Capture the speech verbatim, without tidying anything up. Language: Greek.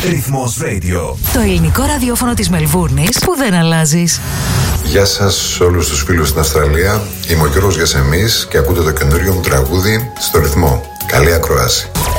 Ρυθμός Radio. Το ελληνικό ραδιόφωνο της Μελβούρνης που δεν αλλάζεις. Γεια σας όλους τους φίλους στην Αυστραλία. Είμαι ο Γιώργος Γιασεμής και ακούτε το καινούριο μου τραγούδι στο Ρυθμό. Καλή ακρόαση.